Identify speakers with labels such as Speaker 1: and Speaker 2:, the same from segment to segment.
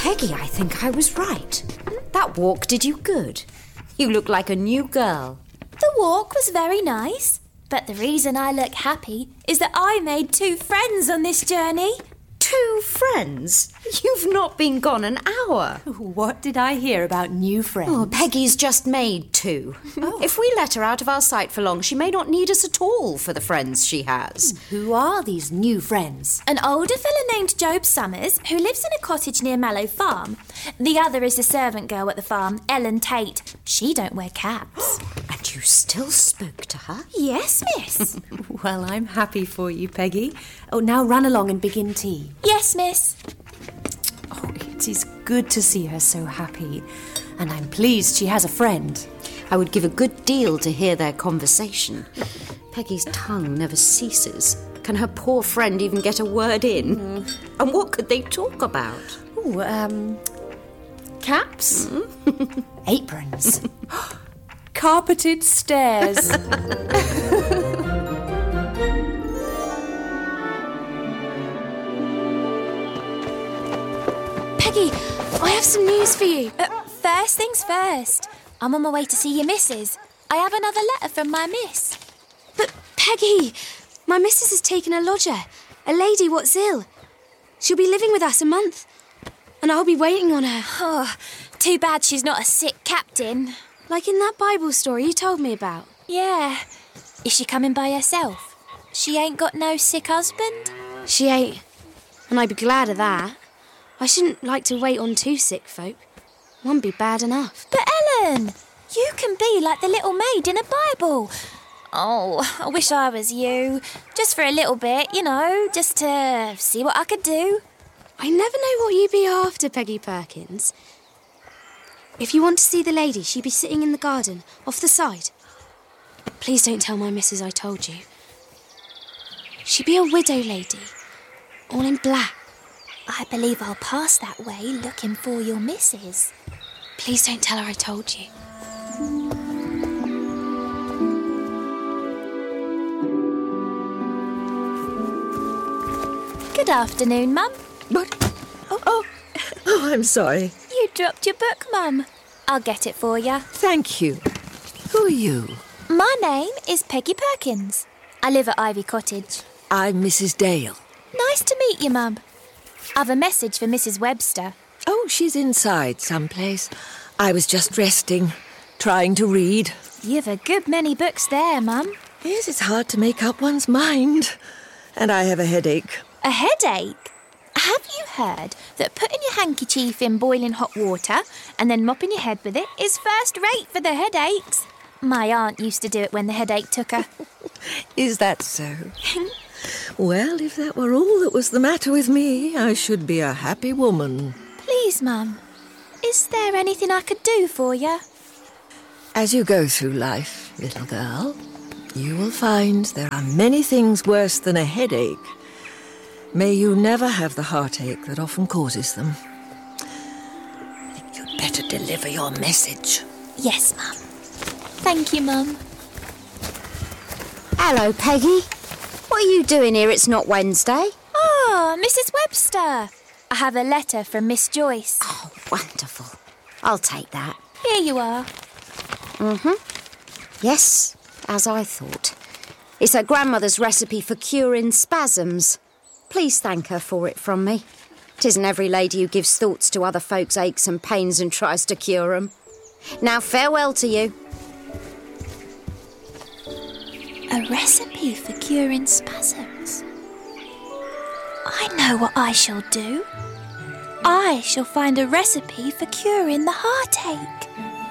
Speaker 1: Peggy, I think I was right. That walk did you good. You look like a new girl.
Speaker 2: The walk was very nice, but the reason I look happy is that I made 2 friends on this journey.
Speaker 1: 2 friends? You've not been gone an hour.
Speaker 3: What did I hear about new friends?
Speaker 1: Oh, Peggy's just made 2. If we let her out of our sight for long, she may not need us at all for the friends she has.
Speaker 3: Who are these new friends?
Speaker 2: An older fella named Job Summers, who lives in a cottage near Mallow Farm. The other is the servant girl at the farm, Ellen Tate. She don't wear caps.
Speaker 1: And you still spoke to her?
Speaker 2: Yes, miss.
Speaker 3: Well, I'm happy for you, Peggy. Oh, now run along and begin tea.
Speaker 2: Yes, miss.
Speaker 3: Oh, it is good to see her so happy. And I'm pleased she has a friend.
Speaker 1: I would give a good deal to hear their conversation. Peggy's tongue never ceases. Can her poor friend even get a word in? And what could they talk about?
Speaker 3: Caps? Aprons. Carpeted stairs.
Speaker 4: Peggy, I have some news for you.
Speaker 2: First things first. I'm on my way to see your missus. I have another letter from my miss.
Speaker 4: But, Peggy, my missus has taken a lodger, a lady what's ill. She'll be living with us a month, and I'll be waiting on her.
Speaker 2: Oh, too bad she's not a sick captain.
Speaker 4: Like in that Bible story you told me about.
Speaker 2: Yeah. Is she coming by herself? She ain't got no sick husband?
Speaker 4: She ain't, and I'd be glad of that. I shouldn't like to wait on 2 sick folk. One'd be bad enough.
Speaker 2: But Ellen, you can be like the little maid in a Bible. Oh, I wish I was you. Just for a little bit, just to see what I could do.
Speaker 4: I never know what you be after, Peggy Perkins. If you want to see the lady, she'd be sitting in the garden, off the side. Please don't tell my missus I told you. She'd be a widow lady, all in black.
Speaker 2: I believe I'll pass that way looking for your missus.
Speaker 4: Please don't tell her I told you.
Speaker 2: Good afternoon, Mum.
Speaker 5: What? Oh, I'm sorry.
Speaker 2: You dropped your book, Mum. I'll get it for you.
Speaker 5: Thank you. Who are you?
Speaker 2: My name is Peggy Perkins. I live at Ivy Cottage.
Speaker 5: I'm Mrs. Dale.
Speaker 2: Nice to meet you, Mum. I've a message for Mrs. Webster.
Speaker 5: Oh, she's inside someplace. I was just resting, trying to read.
Speaker 2: You've a good many books there, Mum.
Speaker 5: Yes, it's hard to make up one's mind. And I have a headache.
Speaker 2: A headache? Have you heard that putting your handkerchief in boiling hot water and then mopping your head with it is first rate for the headaches? My aunt used to do it when the headache took her.
Speaker 5: Is that so? Well, if that were all that was the matter with me, I should be a happy woman.
Speaker 2: Please, Mum, is there anything I could do for you?
Speaker 5: As you go through life, little girl, you will find there are many things worse than a headache. May you never have the heartache that often causes them. I think you'd better deliver your message.
Speaker 2: Yes, Mum. Thank you, Mum.
Speaker 1: Hello, Peggy. What are you doing here? It's not Wednesday.
Speaker 2: Oh, Mrs. Webster. I have a letter from Miss Joyce.
Speaker 1: Oh, wonderful. I'll take that.
Speaker 2: Here you are.
Speaker 1: Yes, as I thought. It's her grandmother's recipe for curing spasms. Please thank her for it from me. 'Tisn't every lady who gives thoughts to other folks' aches and pains and tries to cure 'em. Now, farewell to you.
Speaker 2: A recipe for curing spasms. I know what I shall do. I shall find a recipe for curing the heartache.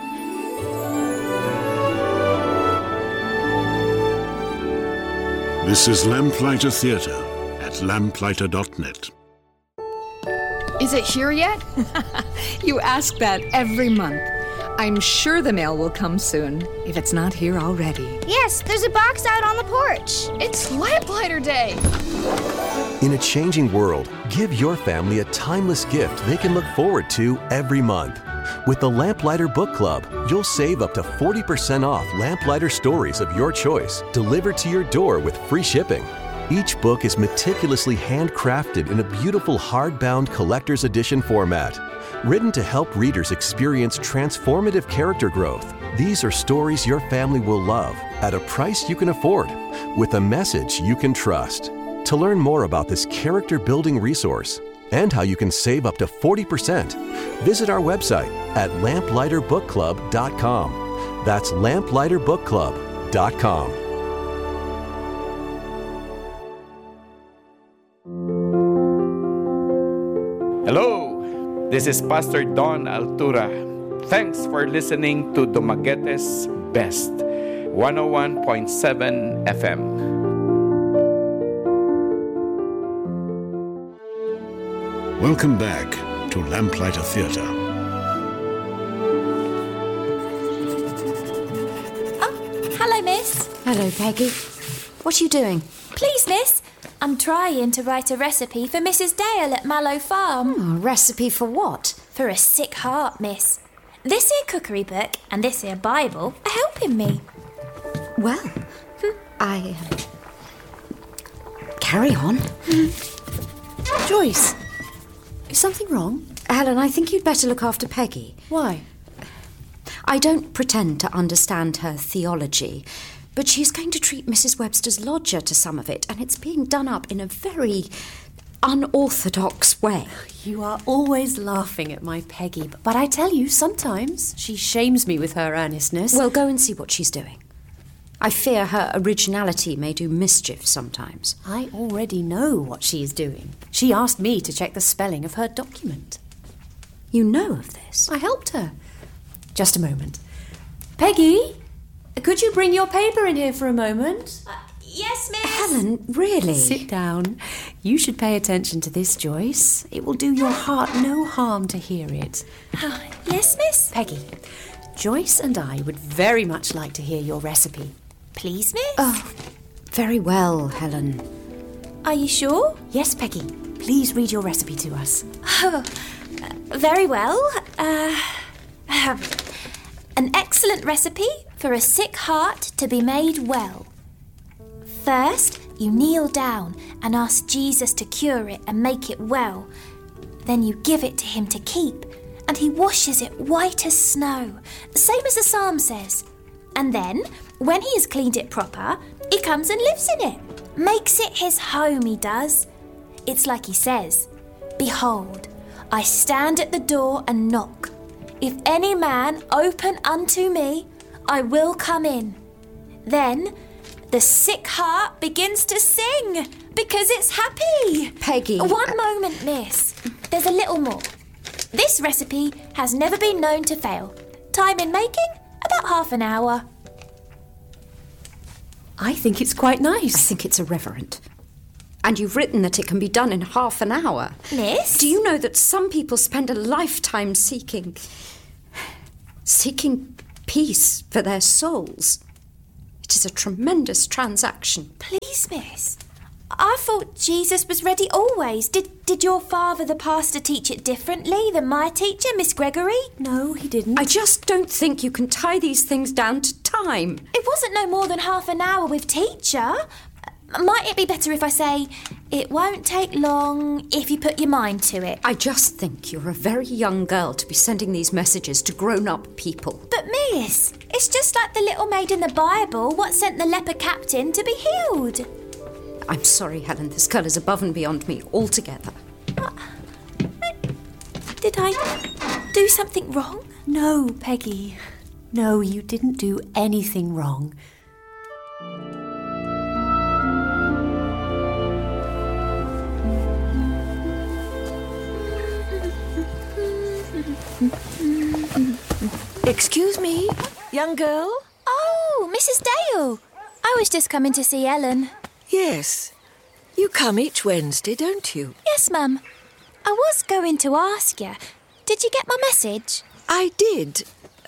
Speaker 6: This is Lamplighter Theatre at lamplighter.net.
Speaker 7: Is it here yet? You ask that every month. I'm sure the mail will come soon, if it's not here already.
Speaker 4: Yes, there's a box out on the porch.
Speaker 7: It's Lamplighter Day!
Speaker 8: In a changing world, give your family a timeless gift they can look forward to every month. With the Lamplighter Book Club, you'll save up to 40% off Lamplighter stories of your choice, delivered to your door with free shipping. Each book is meticulously handcrafted in a beautiful hardbound collector's edition format. Written to help readers experience transformative character growth, these are stories your family will love at a price you can afford, with a message you can trust. To learn more about this character-building resource and how you can save up to 40%, visit our website at lamplighterbookclub.com. That's lamplighterbookclub.com.
Speaker 9: Hello, this is Pastor Don Altura. Thanks for listening to Dumaguete's Best, 101.7 FM.
Speaker 6: Welcome back to Lamplighter Theatre.
Speaker 2: Oh, hello, miss.
Speaker 1: Hello, Peggy. What are you doing?
Speaker 2: Please, miss, I'm trying to write a recipe for Mrs. Dale at Mallow Farm.
Speaker 1: A recipe for what?
Speaker 2: For a sick heart, miss. This here cookery book and this here Bible are helping me.
Speaker 1: Well, carry on.
Speaker 3: Joyce, is something wrong?
Speaker 1: Helen, I think you'd better look after Peggy.
Speaker 3: Why?
Speaker 1: I don't pretend to understand her theology, but she's going to treat Mrs. Webster's lodger to some of it, and it's being done up in a very unorthodox way.
Speaker 3: You are always laughing at my Peggy, but I tell you, sometimes she shames me with her earnestness.
Speaker 1: Well, go and see what she's doing. I fear her originality may do mischief sometimes.
Speaker 3: I already know what she is doing. She asked me to check the spelling of her document.
Speaker 1: You know of this?
Speaker 3: I helped her. Just a moment. Peggy, could you bring your paper in here for a moment?
Speaker 2: Yes, miss.
Speaker 1: Helen, really?
Speaker 3: Sit down. You should pay attention to this, Joyce. It will do your heart no harm to hear it.
Speaker 2: Yes, miss.
Speaker 3: Peggy, Joyce and I would very much like to hear your recipe.
Speaker 2: Please, miss.
Speaker 1: Oh, very well, Helen.
Speaker 2: Are you sure?
Speaker 3: Yes, Peggy. Please read your recipe to us.
Speaker 2: Oh, very well. An excellent recipe for a sick heart to be made well. First, you kneel down and ask Jesus to cure it and make it well. Then you give it to him to keep, and he washes it white as snow, same as the psalm says. And then, when he has cleaned it proper, he comes and lives in it. Makes it his home, he does. It's like he says, "Behold, I stand at the door and knock. If any man open unto me, I will come in." Then the sick heart begins to sing because it's happy.
Speaker 1: Peggy.
Speaker 2: One moment, miss. There's a little more. This recipe has never been known to fail. Time in making, about half an hour.
Speaker 3: I think it's quite nice.
Speaker 1: I think it's irreverent. And you've written that it can be done in half an hour.
Speaker 2: Miss?
Speaker 1: Do you know that some people spend a lifetime seeking peace for their souls? It is a tremendous transaction.
Speaker 2: Please, miss. I thought Jesus was ready always. Did your father, the pastor, teach it differently than my teacher, Miss Gregory?
Speaker 3: No, he didn't.
Speaker 1: I just don't think you can tie these things down to time.
Speaker 2: It wasn't no more than half an hour with teacher. Might it be better if I say, it won't take long if you put your mind to it?
Speaker 1: I just think you're a very young girl to be sending these messages to grown-up people.
Speaker 2: But miss, it's just like the little maid in the Bible what sent the leper captain to be healed.
Speaker 1: I'm sorry, Helen, this girl is above and beyond me altogether.
Speaker 2: Did I do something wrong?
Speaker 3: No, Peggy. No, you didn't do anything wrong.
Speaker 5: Excuse me, young girl?
Speaker 2: Oh, Mrs. Dale. I was just coming to see Ellen.
Speaker 5: Yes. You come each Wednesday, don't you?
Speaker 2: Yes, Mum. I was going to ask you, did you get my message?
Speaker 5: I did.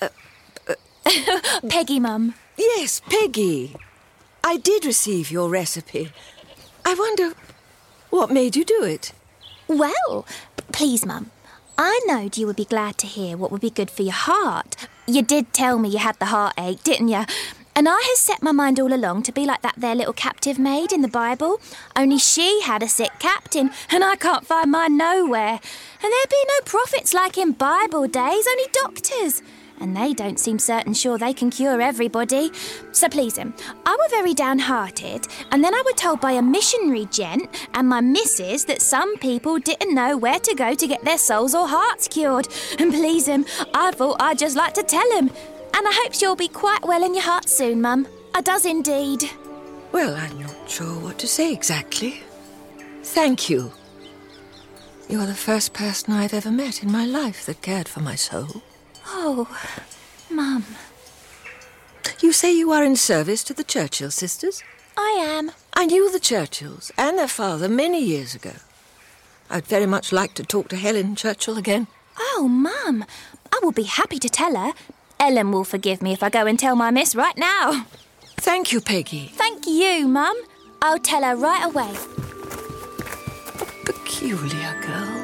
Speaker 2: Peggy, Mum.
Speaker 5: Yes, Peggy. I did receive your recipe. I wonder, what made you do it?
Speaker 2: Well, please, Mum. I knowed you would be glad to hear what would be good for your heart. You did tell me you had the heartache, didn't you? And I has set my mind all along to be like that there little captive maid in the Bible, only she had a sick captain, and I can't find mine nowhere. And there be no prophets like in Bible days, only doctors. And they don't seem certain sure they can cure everybody. So please him, I were very downhearted, and then I were told by a missionary gent and my missus that some people didn't know where to go to get their souls or hearts cured. And please him, I thought I'd just like to tell him. And I hopes you'll be quite well in your heart soon, Mum. I does indeed.
Speaker 5: Well, I'm not sure what to say exactly. Thank you. You are the first person I've ever met in my life that cared for my soul.
Speaker 2: Oh, Mum.
Speaker 5: You say you are in service to the Churchill sisters?
Speaker 2: I am.
Speaker 5: I knew the Churchills and their father many years ago. I'd very much like to talk to Helen Churchill again.
Speaker 2: Oh, Mum, I will be happy to tell her. Ellen will forgive me if I go and tell my miss right now.
Speaker 5: Thank you, Peggy.
Speaker 2: Thank you, Mum. I'll tell her right away.
Speaker 5: A peculiar girl.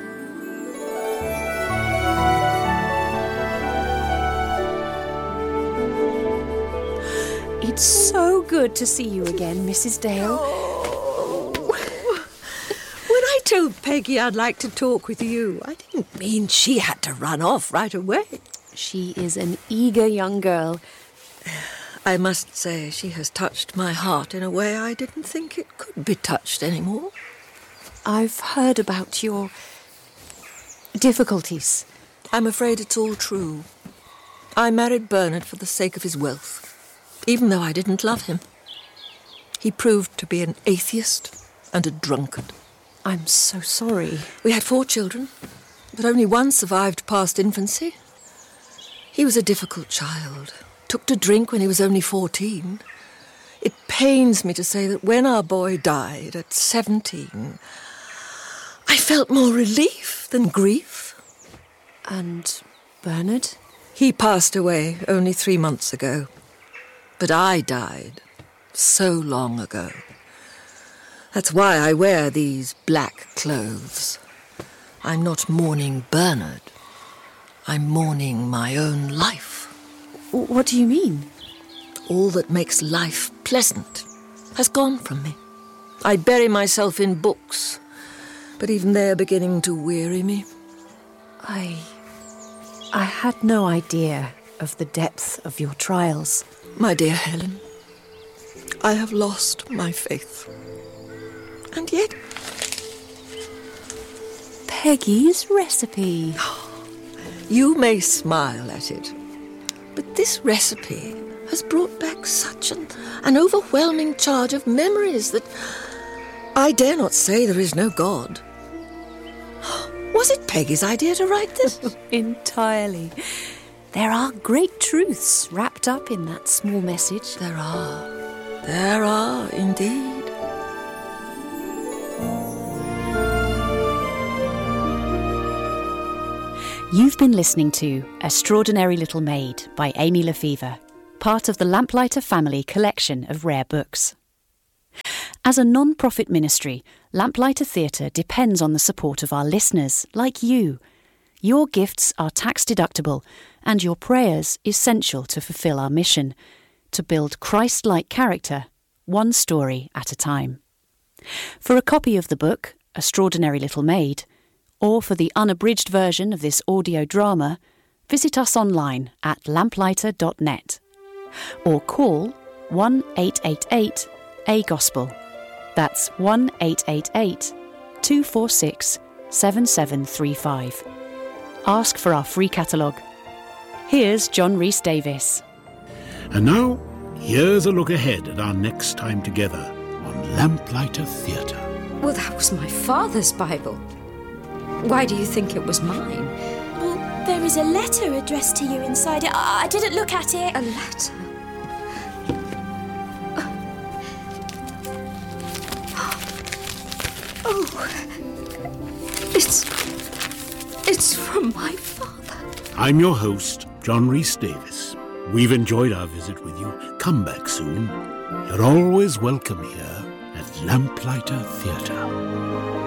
Speaker 3: It's so good to see you again, Mrs. Dale.
Speaker 5: Oh. When I told Peggy I'd like to talk with you, I didn't mean she had to run off right away.
Speaker 3: She is an eager young girl.
Speaker 5: I must say she has touched my heart in a way I didn't think it could be touched anymore.
Speaker 3: I've heard about your difficulties.
Speaker 5: I'm afraid it's all true. I married Bernard for the sake of his wealth, even though I didn't love him. He proved to be an atheist and a drunkard.
Speaker 3: I'm so sorry.
Speaker 5: We had 4 children, but only one survived past infancy. He was a difficult child, took to drink when he was only 14. It pains me to say that when our boy died at 17, I felt more relief than grief.
Speaker 3: And Bernard?
Speaker 5: He passed away only 3 months ago. But I died so long ago. That's why I wear these black clothes. I'm not mourning Bernard. I'm mourning my own life.
Speaker 3: What do you mean?
Speaker 5: All that makes life pleasant has gone from me. I bury myself in books, but even they're beginning to weary me.
Speaker 3: I had no idea of the depth of your trials.
Speaker 5: My dear Helen, I have lost my faith. And yet...
Speaker 3: Peggy's recipe.
Speaker 5: You may smile at it, but this recipe has brought back such an overwhelming charge of memories that I dare not say there is no God. Was it Peggy's idea to write this?
Speaker 3: Entirely. There are great truths wrapped up in that small message.
Speaker 5: There are. There are, indeed.
Speaker 10: You've been listening to Extraordinary Little Maid by Amy Lefevre, part of the Lamplighter Family collection of rare books. As a non-profit ministry, Lamplighter Theatre depends on the support of our listeners, like you. Your gifts are tax-deductible, and your prayers essential to fulfil our mission, to build Christ-like character, one story at a time. For a copy of the book, Extraordinary Little Maid, or for the unabridged version of this audio drama, visit us online at lamplighter.net or call 1-888-A-GOSPEL. That's 1-888-246-7735. Ask for our free catalogue. Here's John Rhys Davies.
Speaker 6: And now, here's a look ahead at our next time together on Lamplighter Theatre.
Speaker 1: Well, that was my father's Bible. Why do you think it was mine?
Speaker 2: Well, there is a letter addressed to you inside it. I didn't look at it.
Speaker 1: A letter? Oh, it's from my father.
Speaker 6: I'm your host, John Rhys Davies. We've enjoyed our visit with you. Come back soon. You're always welcome here at Lamplighter Theatre.